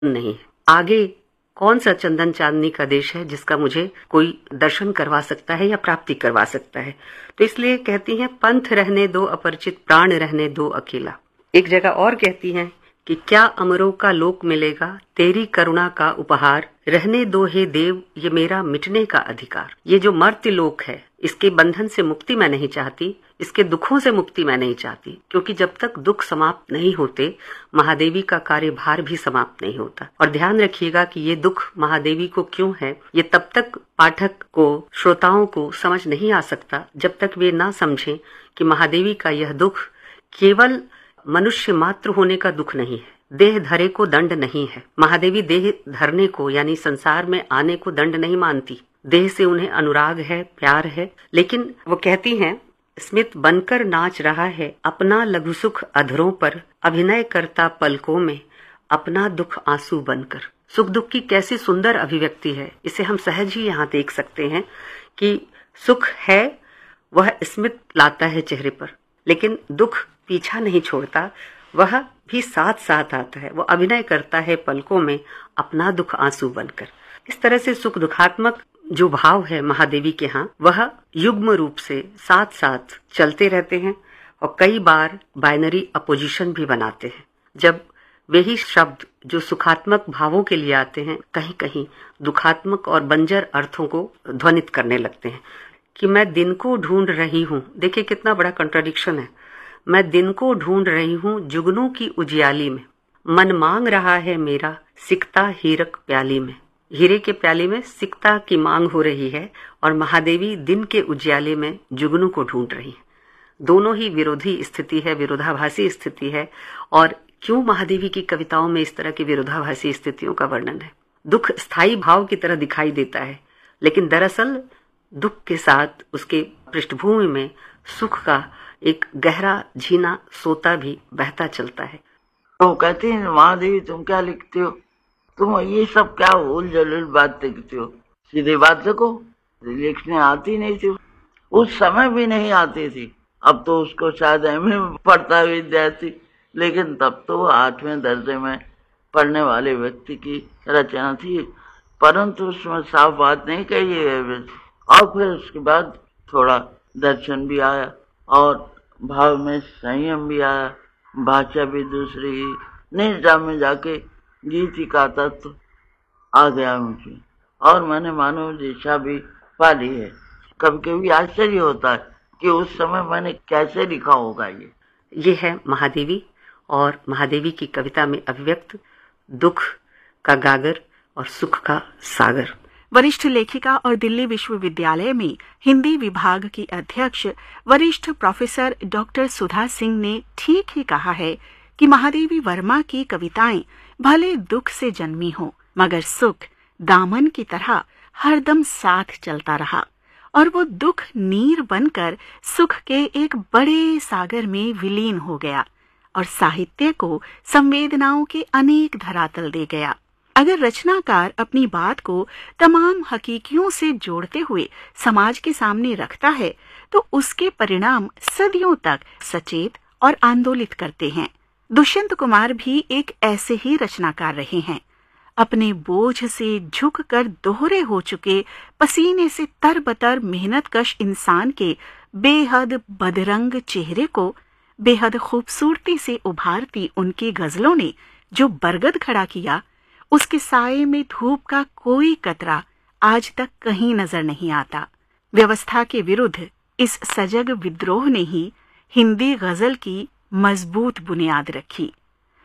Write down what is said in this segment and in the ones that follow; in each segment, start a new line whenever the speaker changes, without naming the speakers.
नहीं है। आगे कौन सा चंदन चांदनी का देश है जिसका मुझे कोई दर्शन करवा सकता है या प्राप्ति करवा सकता है। तो इसलिए कहती हैं, पंथ रहने दो अपरिचित, प्राण रहने दो अकेला। एक जगह और कहती हैं कि क्या अमरों का लोक मिलेगा, तेरी करुणा का उपहार, रहने दो हे देव ये मेरा मिटने का अधिकार। ये जो मर्त्य लोक है, इसके बंधन से मुक्ति मैं नहीं चाहती, इसके दुखों से मुक्ति मैं नहीं चाहती, क्योंकि जब तक दुख समाप्त नहीं होते महादेवी का कार्यभार भी समाप्त नहीं होता। और ध्यान रखिएगा कि ये दुख महादेवी को क्यों है, ये तब तक पाठक को, श्रोताओं को समझ नहीं आ सकता जब तक वे ना समझें कि महादेवी का यह दुख केवल मनुष्य मात्र होने का दुख नहीं है, देह धरे को दंड नहीं है। महादेवी देह धरने को यानी संसार में आने को दंड नहीं मानती, देह से उन्हें अनुराग है, प्यार है। लेकिन वो कहती हैं, स्मित बनकर नाच रहा है अपना लघु सुख अधरों पर, अभिनय करता पलकों में अपना दुख आंसू बनकर। सुख दुख की कैसी सुंदर अभिव्यक्ति है, इसे हम सहज ही यहाँ देख सकते हैं कि सुख है वह स्मित लाता है चेहरे पर, लेकिन दुख पीछा नहीं छोड़ता, वह भी साथ साथ आता है। वो अभिनय करता है पलकों में अपना दुख आंसू बनकर। इस तरह से सुख दुखात्मक जो भाव है महादेवी के यहाँ, वह युग्म रूप से साथ साथ चलते रहते हैं और कई बार बाइनरी अपोजिशन भी बनाते हैं। जब वही शब्द जो सुखात्मक भावों के लिए आते हैं, कहीं कहीं दुखात्मक और बंजर अर्थों को ध्वनित करने लगते हैं कि मैं दिन को ढूंढ रही हूँ। देखिए कितना बड़ा कंट्राडिक्शन है। मैं दिन को ढूंढ रही हूँ जुगनों की उजियाली में, मन मांग रहा है मेरा सिकता हीरक प्याली में। हीरे के प्याली में सिकता की मांग हो रही है और महादेवी दिन के उजियाले में जुगनों को ढूंढ रही है। दोनों ही विरोधी स्थिति है, विरोधाभासी स्थिति है। और क्यों महादेवी की कविताओं में इस तरह की विरोधाभासी स्थितियों का वर्णन है? दुख स्थायी भाव की तरह दिखाई देता है, लेकिन दरअसल दुख के साथ उसके पृष्ठभूमि में सुख का एक गहरा झीना सोता भी बहता चलता है।
तो कहती है, महादेवी तुम क्या लिखती हो, तुम ये सब क्या उल जलूल बात लिखती हो, सीधी बात लिखो। लिखने आती नहीं थी, उस समय भी नहीं आती थी। अब तो उसको शायद एमए में पढ़ता विद्यार्थी, लेकिन तब तो 8वें दर्जे में पढ़ने वाले व्यक्ति की रचना थी, परंतु उसमें साफ बात नहीं कही है। और फिर उसके बाद थोड़ा दर्शन भी आया और भाव में संयम भी आया, भाषा भी दूसरी, निर्जा में जाके गीति का तत्व आ गया मुझे और मैंने मानव दिशा भी पाली है। कभी कभी आश्चर्य होता है कि उस समय मैंने कैसे लिखा होगा।
ये है महादेवी और महादेवी की कविता में अभिव्यक्त दुख का गागर और सुख का सागर।
वरिष्ठ लेखिका और दिल्ली विश्वविद्यालय में हिंदी विभाग की अध्यक्ष वरिष्ठ प्रोफेसर डॉक्टर सुधा सिंह ने ठीक ही कहा है कि महादेवी वर्मा की कविताएं भले दुख से जन्मी हो, मगर सुख दामन की तरह हरदम साथ चलता रहा और वो दुख नीर बनकर सुख के एक बड़े सागर में विलीन हो गया और साहित्य को संवेदनाओं के अनेक धरातल दे गया। अगर रचनाकार अपनी बात को तमाम हकीकियों से जोड़ते हुए समाज के सामने रखता है, तो उसके परिणाम सदियों तक सचेत और आंदोलित करते हैं। दुष्यंत कुमार भी एक ऐसे ही रचनाकार रहे हैं। अपने बोझ से झुककर दोहरे हो चुके, पसीने से तरबतर मेहनतकश इंसान के बेहद बदरंग चेहरे को बेहद खूबसूरती से उभारती उनकी गजलों ने जो बरगद खड़ा किया, उसके साये में धूप का कोई कतरा आज तक कहीं नजर नहीं आता। व्यवस्था के विरुद्ध इस सजग विद्रोह ने ही हिंदी गजल की मजबूत बुनियाद रखी।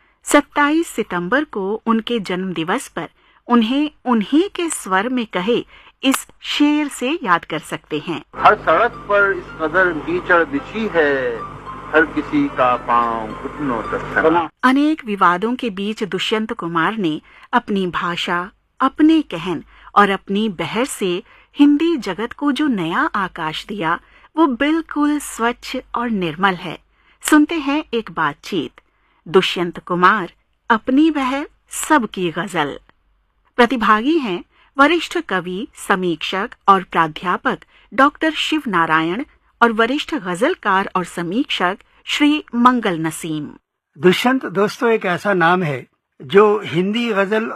27 सितंबर को उनके जन्म दिवस पर उन्हें उन्हीं के स्वर में कहे इस शेर से याद कर सकते हैं।
हर सड़क पर इस कदर कीचड़ बिछी है, हर किसी का पांव घुटनों तक।
अनेक विवादों के बीच दुष्यंत कुमार ने अपनी भाषा, अपने कहन और अपनी बहर से हिंदी जगत को जो नया आकाश दिया, वो बिल्कुल स्वच्छ और निर्मल है। सुनते हैं एक बातचीत। दुष्यंत कुमार, अपनी बहर, सबकी गजल। प्रतिभागी हैं वरिष्ठ कवि, समीक्षक और प्राध्यापक डॉक्टर शिव नारायण और वरिष्ठ गजलकार और समीक्षक श्री मंगल नसीम।
दुष्यंत दोस्तों एक ऐसा नाम है जो हिंदी गजल